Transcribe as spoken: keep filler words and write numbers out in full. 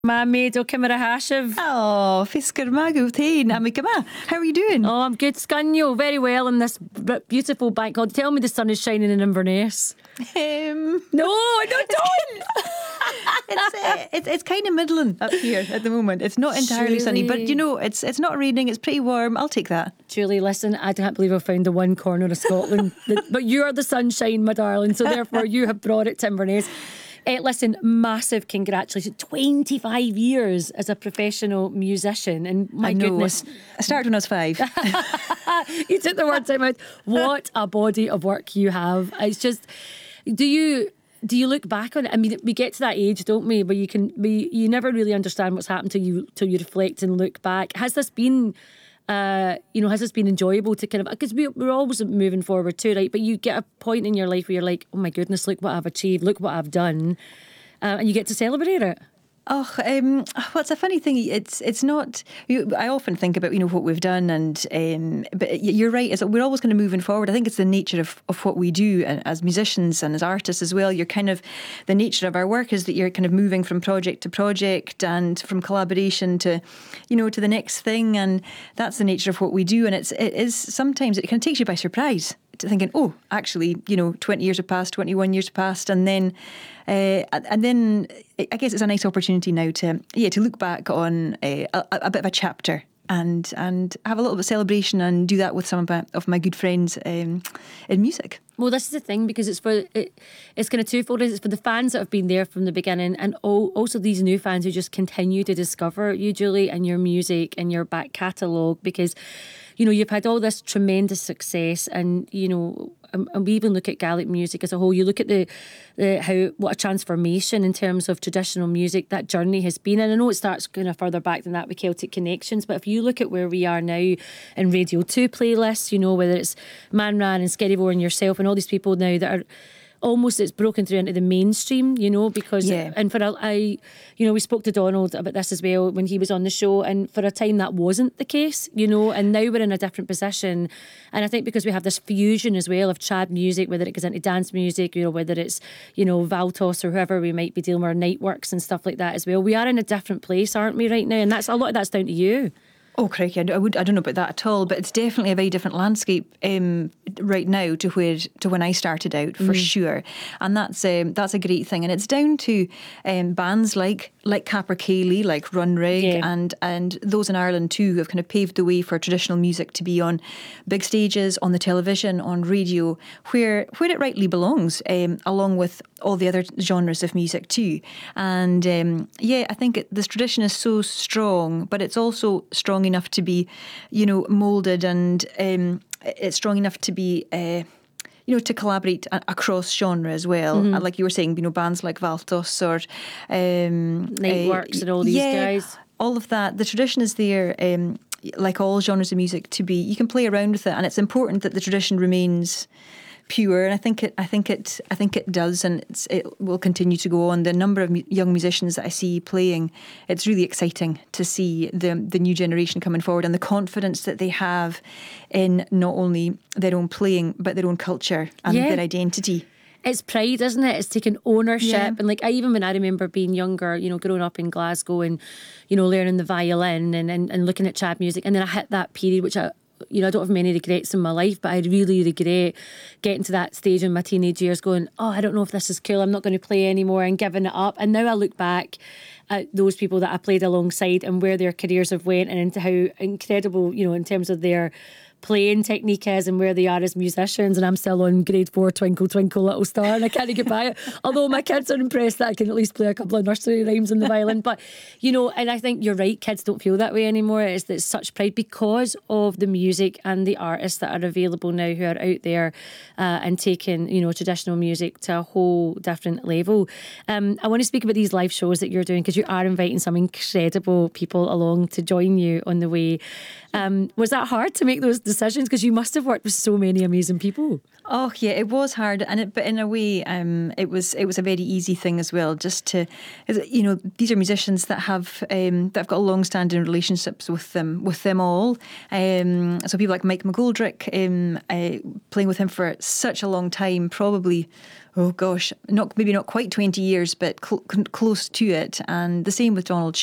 Ma maid o Cymru Hashif. Oh, Fisker Magutain. Amicama. How are you doing? Oh, I'm good, Scunyo. Very well in this b- beautiful bank holiday. Tell me the sun is shining in Inverness. Um, No, no, don't. it's, uh, it's it's kind of middling up here at the moment. It's not entirely sunny, but you know, it's it's not raining. It's pretty warm. I'll take that. Julie, listen, I can't believe I found the one corner of Scotland. that, but you are the sunshine, my darling. So therefore, you have brought it to Inverness. Uh, listen, massive congratulations. twenty-five years as a professional musician. And my I know. goodness. I started when I was five. You took the words out of my mouth. What a body of work you have. It's just, do you... Do you look back on it? I mean, we get to that age, don't we, where you can, we, you never really understand what's happened till you till you reflect and look back. Has this been, uh, you know, has this been enjoyable to kind of, because we, we're always moving forward too, right? But you get a point in your life where you're like, oh my goodness, look what I've achieved, look what I've done, uh, and you get to celebrate it. Oh, um, well, it's a funny thing. It's it's not. You, I often think about you know what we've done, and um, but you're right. Is we're always kind of moving forward. I think it's the nature of, of what we do as musicians and as artists as well. You're kind of the nature of our work is that you're kind of moving from project to project and from collaboration to, you know, to the next thing, and that's the nature of what we do. And it's it is sometimes it kind of takes you by surprise. Thinking, oh, actually, you know, twenty years have passed, twenty-one years have passed, and then, uh, and then, I guess it's a nice opportunity now to, yeah, to look back on a, a, a bit of a chapter and and have a little bit of celebration and do that with some of my, of my good friends um, in music. Well, this is the thing, because it's for it, it's kind of twofold. It's for the fans that have been there from the beginning, and all, also these new fans who just continue to discover you, Julie, and your music and your back catalogue, because, you know, you've had all this tremendous success, and, you know, and, and we even look at Gaelic music as a whole. You look at the, the how what a transformation in terms of traditional music that journey has been. And I know it starts kind of further back than that with Celtic Connections, but if you look at where we are now in Radio two playlists, you know, whether it's Man Ran and Skerryvore and yourself and all these people now that are almost, it's broken through into the mainstream, you know, because, yeah. and for a, I, you know, we spoke to Donald about this as well when he was on the show, and for a time that wasn't the case, you know, and now we're in a different position. And I think because we have this fusion as well of trad music, whether it goes into dance music, you know, whether it's, you know, Valtos or whoever we might be dealing with, Nightworks and stuff like that as well. We are in a different place, aren't we, right now? And that's a lot of that's down to you. Oh, crikey, I, would, I don't know about that at all, but it's definitely a very different landscape um, right now to where to when I started out, for mm. sure. And that's um, that's a great thing. And it's down to um, bands like like Capercaillie, like Runrig, yeah. and and those in Ireland too, who have kind of paved the way for traditional music to be on big stages, on the television, on radio, where where it rightly belongs, um, along with all the other genres of music too. And um, yeah, I think it, this tradition is so strong, but it's also strong enough to be, you know, moulded, and um, it's strong enough to be, uh, you know, to collaborate a- across genre as well. Mm-hmm. And like you were saying, you know, bands like Valtos or um, Nightworks uh, and all these yeah, guys. All of that. The tradition is there, um, like all genres of music, to be. You can play around with it, and it's important that the tradition remains pure, and I think it. I think it. I think it does, and it's, it will continue to go on. The number of mu- young musicians that I see playing, it's really exciting to see the the new generation coming forward, and the confidence that they have in not only their own playing but their own culture and yeah. their identity. It's pride, isn't it? It's taking ownership. Yeah. And like, I even when I remember being younger, you know, growing up in Glasgow and, you know, learning the violin and, and, and looking at trad music, and then I hit that period which I, you know, I don't have many regrets in my life, but I really regret getting to that stage in my teenage years going, oh, I don't know if this is cool, I'm not going to play anymore, and giving it up. And now I look back at those people that I played alongside and where their careers have went, and into how incredible, you know, in terms of their playing technique is and where they are as musicians. And I'm still on grade four Twinkle Twinkle Little Star, and I can't get by it, although my kids are impressed that I can at least play a couple of nursery rhymes on the violin. But you know, and I think you're right, kids don't feel that way anymore. It's, it's such pride because of the music and the artists that are available now who are out there uh, and taking, you know, traditional music to a whole different level. um, I want to speak about these live shows that you're doing, because you are inviting some incredible people along to join you on the way. Um, was that hard to make those decisions? Because you must have worked with so many amazing people. Oh yeah, it was hard, and it, but in a way, um, it was it was a very easy thing as well. Just to, you know, these are musicians that have um, that have got long-standing relationships with them with them all. Um, so people like Mike McGoldrick, um, uh, playing with him for such a long time, probably. Oh gosh, not maybe not quite twenty years, but cl- close to it. And the same with Donald